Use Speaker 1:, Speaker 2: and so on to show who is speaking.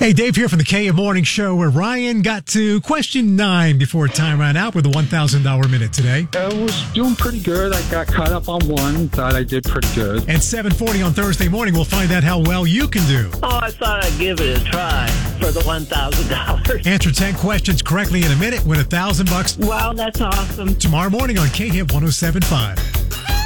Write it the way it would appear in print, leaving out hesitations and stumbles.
Speaker 1: Hey, Dave here from the KM Morning Show, where Ryan got to question 9 before time ran out with a $1,000 minute today.
Speaker 2: I was doing pretty good. I got caught up on one. Thought I did pretty good.
Speaker 1: At 7:40 on Thursday morning, we'll find out how well you can do.
Speaker 3: Oh, I thought I'd give it a try for the $1,000.
Speaker 1: Answer 10 questions correctly in a minute, win $1,000.
Speaker 3: Wow, that's awesome.
Speaker 1: Tomorrow morning on KHIT 107.5.